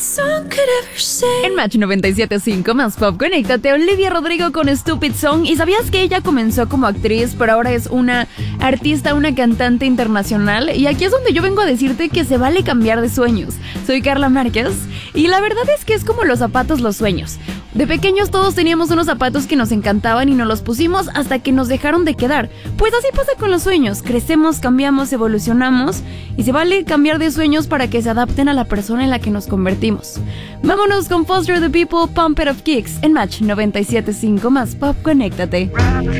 En Match 97.5 más Pop, conéctate. Olivia Rodrigo con Stupid Song. ¿Y sabías que ella comenzó como actriz, pero ahora es una artista, una cantante internacional? Y aquí es donde yo vengo a decirte que se vale cambiar de sueños. Soy Carla Márquez y la verdad es que es como los zapatos, los sueños. De pequeños todos teníamos unos zapatos que nos encantaban y nos los pusimos hasta que nos dejaron de quedar. Pues así pasa con los sueños, crecemos, cambiamos, evolucionamos y se vale cambiar de sueños para que se adapten a la persona en la que nos convertimos. Vámonos con Foster the People, Pump It Up Kicks en Match 97.5 más Pop, conéctate.